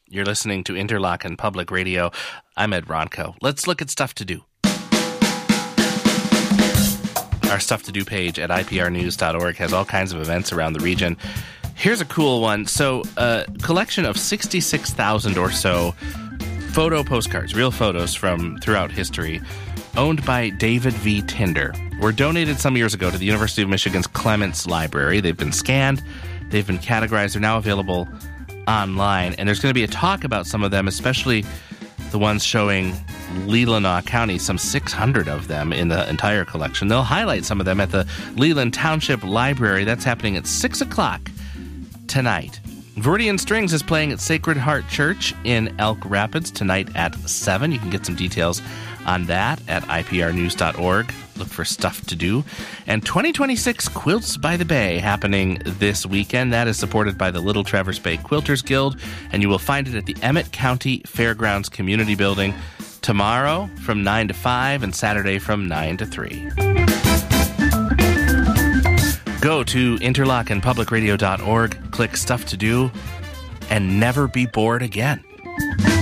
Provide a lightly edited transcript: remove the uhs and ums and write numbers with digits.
You're listening to Interlochen Public Radio. I'm Ed Ronco. Let's look at stuff to do. Our Stuff to Do page at iprnews.org has all kinds of events around the region. Here's a cool one. So, a collection of 66,000 or so photo postcards, real photos from throughout history, owned by David V. Tinder, were donated some years ago to the University of Michigan's Clements Library. They've been scanned, they've been categorized, they're now available online, and there's going to be a talk about some of them, especially the ones showing Leelanau County, some 600 of them in the entire collection. They'll highlight some of them at the Leland Township Library. That's happening at 6 o'clock tonight. Viridian Strings is playing at Sacred Heart Church in Elk Rapids tonight at 7. You can get some details on that at iprnews.org. Look for Stuff to Do. And 2026 Quilts by the Bay happening this weekend. That is supported by the Little Traverse Bay Quilters Guild, and you will find it at the Emmett County Fairgrounds Community Building tomorrow from 9 to 5 and Saturday from 9 to 3. Go to interlochenpublicradio.org, click Stuff to Do, and never be bored again.